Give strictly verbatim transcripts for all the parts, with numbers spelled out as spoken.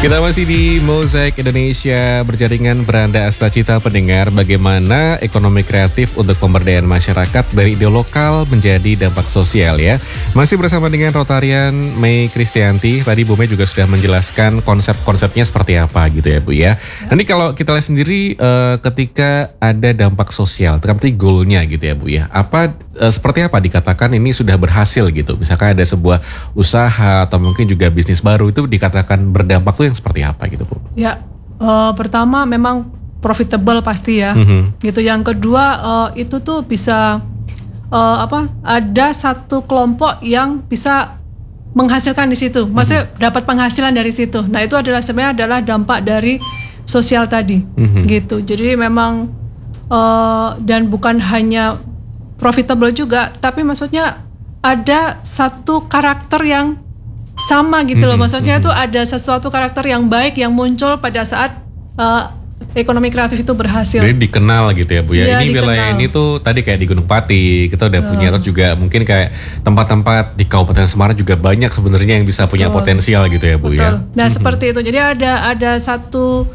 Kita masih di Mozaik Indonesia berjaringan beranda Astacita pendengar, bagaimana ekonomi kreatif untuk pemberdayaan masyarakat dari ide lokal menjadi dampak sosial ya. Masih bersama dengan Rotarian Mei Kristianti. Tadi Bu Mei juga sudah menjelaskan konsep-konsepnya seperti apa gitu ya Bu ya. Nanti kalau kita lihat sendiri uh, ketika ada dampak sosial, berarti goalnya gitu ya Bu ya. Apa uh, seperti apa dikatakan ini sudah berhasil gitu? Misalkan ada sebuah usaha atau mungkin juga bisnis baru itu dikatakan berdampak tuh yang seperti apa gitu Bu? Ya, uh, pertama memang profitable pasti ya, mm-hmm. gitu. Yang kedua uh, itu tuh bisa uh, apa? Ada satu kelompok yang bisa menghasilkan di situ, maksudnya mm-hmm. dapat penghasilan dari situ. Nah itu adalah sebenarnya adalah dampak dari sosial tadi, mm-hmm. gitu. Jadi memang uh, dan bukan hanya profitable juga, tapi maksudnya ada satu karakter yang sama gitu loh, maksudnya itu ada sesuatu karakter yang baik yang muncul pada saat uh, ekonomi kreatif itu berhasil. Jadi dikenal gitu ya Bu ya, ya ini dikenal. Wilayah ini tuh tadi kayak di Gunung Pati kita udah uh. punya, terus juga mungkin kayak tempat-tempat di Kabupaten Semarang juga banyak sebenarnya yang bisa punya Betul. potensial gitu ya Bu. Betul. ya. Nah seperti itu, jadi ada ada satu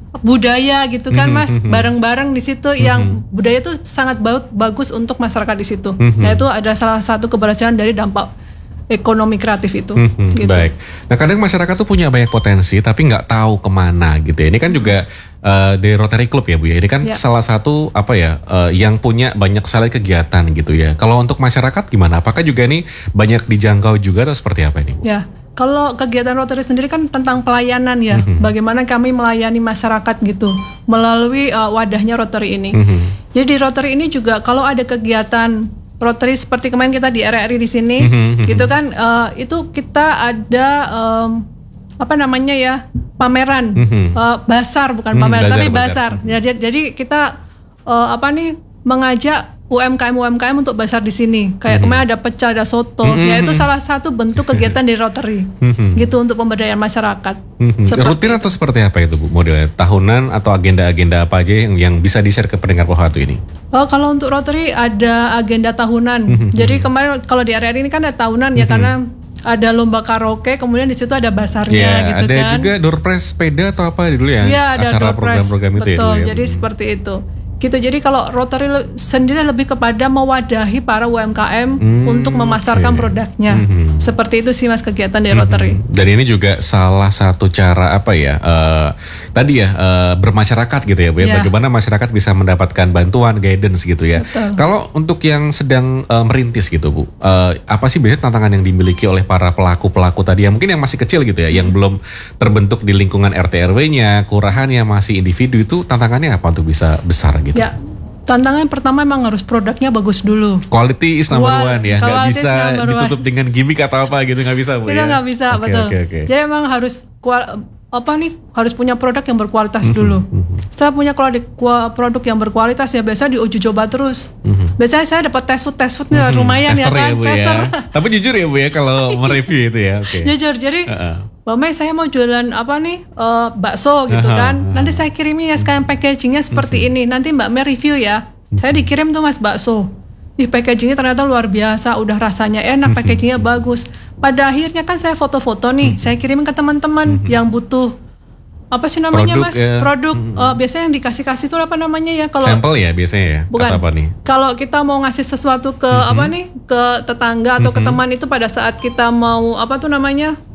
budaya gitu kan Mas, bareng-bareng di situ yang budaya itu sangat bagus untuk masyarakat di situ. Nah itu ada salah satu keberhasilan dari dampak ekonomi kreatif itu. Hmm, gitu. Baik. Nah kadang masyarakat tuh punya banyak potensi tapi nggak tahu kemana gitu ya. Ini kan juga uh, dari Rotary Club ya Bu ya. Ini kan ya. salah satu apa ya uh, yang punya banyak sekali kegiatan gitu ya. Kalau untuk masyarakat gimana? Apakah juga ini banyak dijangkau juga atau seperti apa ini Bu? Ya. Kalau kegiatan Rotary sendiri kan tentang pelayanan ya. Mm-hmm. Bagaimana kami melayani masyarakat gitu melalui uh, wadahnya Rotary ini. Mm-hmm. Jadi di Rotary ini juga kalau ada kegiatan Rotary seperti kemarin kita di R R I di sini, mm-hmm. gitu kan, uh, itu kita ada um, apa namanya ya pameran, mm-hmm. uh, basar bukan pameran, mm-hmm, tapi basar. basar. Jadi, jadi kita uh, apa nih mengajak U M K M U M K M untuk basar di sini. Kayak mm-hmm. kemarin ada pecel, ada soto, mm-hmm. ya itu salah satu bentuk kegiatan dari Rotary, mm-hmm. gitu untuk pemberdayaan masyarakat. Mm-hmm. Rutin atau seperti apa itu Bu modelnya? Tahunan atau agenda-agenda apa aja yang, yang bisa di-share ke pendengar Pohatu ini? Oh kalau untuk Rotary ada agenda tahunan. Mm-hmm. Jadi kemarin kalau di R R I ini kan ada tahunan ya, mm-hmm. karena ada lomba karaoke, kemudian di situ ada basarnya yeah, gitu ada kan. Ada juga door prize sepeda atau apa dulu ya? Iya ada acara door program-program prize, itu betul, ya. Jadi seperti itu. Gitu. Jadi kalau Rotary sendiri lebih kepada mewadahi para U M K M hmm, untuk memasarkan okay. produknya. Hmm. Seperti itu sih Mas kegiatan dari Rotary. Hmm. Dan ini juga salah satu cara apa ya? Uh, tadi ya uh, bermasyarakat gitu ya Bu ya. Yeah. Bagaimana masyarakat bisa mendapatkan bantuan, guidance gitu ya. Betul. Kalau untuk yang sedang uh, merintis gitu Bu, uh, apa sih biasanya tantangan yang dimiliki oleh para pelaku-pelaku tadi ya? Mungkin yang masih kecil gitu ya, hmm. yang belum terbentuk di lingkungan R T R W-nya, kelurahannya, masih individu, itu tantangannya apa untuk bisa besar gitu? Ya, tantangan pertama memang harus produknya bagus dulu. Quality is number one ya, nggak bisa ditutup dengan gimmick atau apa gitu, nggak bisa Bu ya? Nggak bisa, okay, betul. Okay, okay. Jadi memang harus apa nih, harus punya produk yang berkualitas mm-hmm, dulu. Mm-hmm. Setelah punya produk yang berkualitas ya biasa diuji coba terus. Mm-hmm. Biasanya saya dapat test food, test food nih mm-hmm. lumayan Tester ya kan. Ya, Bu, ya. Tapi jujur ya Bu ya kalau mereview itu ya. Okay. Jujur, jadi uh-uh. Mbak Mei saya mau jualan apa nih uh, bakso gitu kan. Nanti saya kirimnya ya sekarang packagingnya seperti ini. Nanti Mbak Mei review ya. Saya dikirim tuh Mas bakso. Ih packagingnya ternyata luar biasa. Udah rasanya enak, packagingnya bagus. Pada akhirnya kan saya foto-foto nih. Saya kirim ke teman-teman yang butuh apa sih namanya produk, Mas? Ya. Produk uh, biasanya yang dikasih-kasih itu apa namanya ya? Kalau sampel ya biasanya ya. Bukan. Apa nih? Kalau kita mau ngasih sesuatu ke mm-hmm. apa nih? Ke tetangga atau mm-hmm. ke teman itu pada saat kita mau apa tuh namanya?